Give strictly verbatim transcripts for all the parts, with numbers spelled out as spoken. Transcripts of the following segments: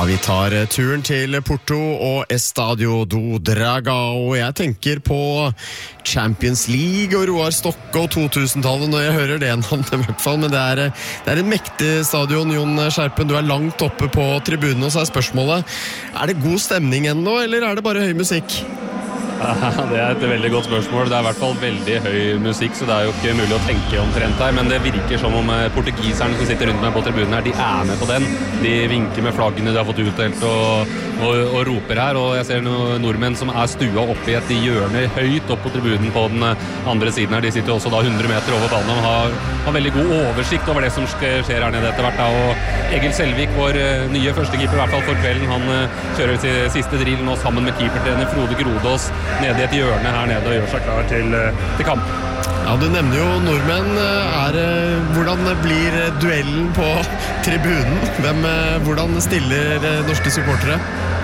vi tar turen til Porto og Estadio do Dragão. Jeg tenker på Champions League og Roar Stokke og to-tusen-tallet når jeg hører det navnet i hvert fall. Men det er, det er en mektig stadion, Jon Skjerpen. Du er langt oppe på tribunen, og så er spørsmålet, er det god stemning ennå, eller er det bare høy musikk? Det er et veldig godt spørsmål. Det er i hvert fall veldig høy musikk, så det er jo ikke mulig å tenke omtrent her, men det virker som om portugiserne som sitter rundt meg på tribunen her, de er med på den. De vinker med flaggene de har fått utdelt og, og, og roper her, og jeg ser noen nordmenn som er stua oppe i et hjørne høyt opp på tribunen på den andre siden her. De sitter også da hundre meter over banen og har, har veldig god oversikt over det som skjer her nede etter hvert. Da. Og Egil Selvik, vår nye førstekeeper, i hvert fall for kvelden, han kjører sin siste drill nå sammen med keepertrener Frode Grodås nede i et hjørne her nede og gjør seg klar til, til kamp. Ja, du nevner jo nordmenn. Er, hvordan blir duellen på tribunen? Hvem, hvordan stiller norske supportere?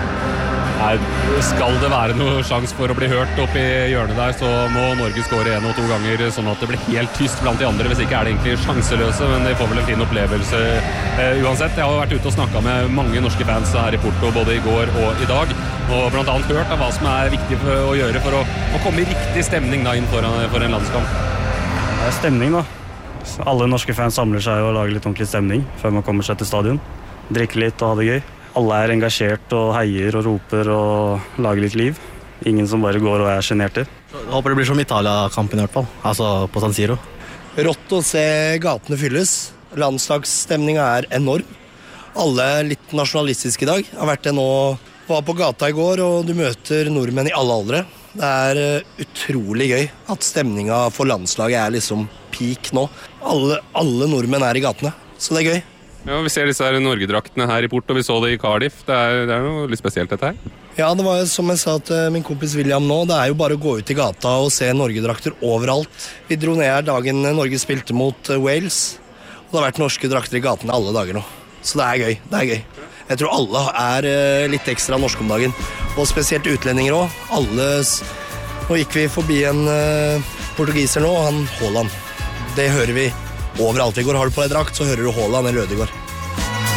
Nei, skal det være noe sjans for å bli hørt oppe i hjørnet der, så må Norge skåre en og to ganger, sånn at det blir helt tyst blant de andre. Hvis ikke er det egentlig sjanseløse, men de får vel en fin opplevelse uh, uansett. Jeg har vært ute og snakket med mange norske fans her i Porto, både i går og i dag, og blant annet hørt av hva som er viktig for å gjøre for å, å komme i riktig stemning da, inn for, for en landskamp. Det er stemning da. Alle norske fans samler seg og lager litt ordentlig stemning før man kommer seg til stadion. Drikker litt og har det gøy. Alle er engasjert og heier og roper og lager litt liv. Ingen som bare går og er generte. Jeg håper det blir som Italia-kampen i hvert fall, altså på San Siro. Rått å se gatene fylles. Landslagsstemningen er enorm. Alle er litt nasjonalistiske i dag. Jeg har vært det nå, var på gata i går, og du møter nordmenn i alle aldre. Det er utrolig gøy at stemningen for landslaget er liksom peak nå. Alle, alle nordmenn er i gatene, så det er gøy. Ja, vi ser disse her Norgedraktene her i Porto, vi så det i Cardiff. Det er, det er noe litt spesielt dette her. Ja, det var jo som jeg sa til min kompis William nå, det er jo bare å gå ut i gata og se Norgedrakter overalt. Vi dro ned her dagen Norge spilte mot Wales, og det har vært norske drakter i gatene alle dager nå. Så det er gøy, det er gøy. Jeg tror alle er litt ekstra norske om dagen, og spesielt utlendinger også. Alle, nå gikk vi forbi en portugiser nå, han Haaland. Det hører vi overalt. I går har du på deg drakt, så hører du Haaland eller Ødegaard.